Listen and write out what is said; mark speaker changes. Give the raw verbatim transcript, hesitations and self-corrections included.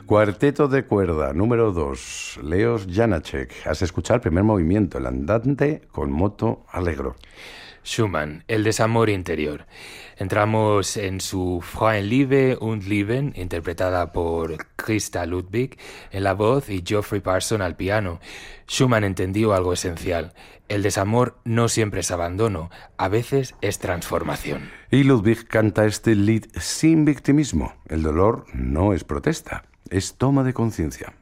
Speaker 1: Cuarteto de cuerda, número dos, Leos Janáček. Has escuchado el primer movimiento, el andante con moto allegro.
Speaker 2: Schumann, el desamor interior. Entramos en su Frauenliebe und Leben, interpretada por Christa Ludwig en la voz y Geoffrey Parson al piano. Schumann entendió algo esencial. El desamor no siempre es abandono, a veces es transformación.
Speaker 1: Y Ludwig canta este lied sin victimismo. El dolor no es protesta, es toma de conciencia.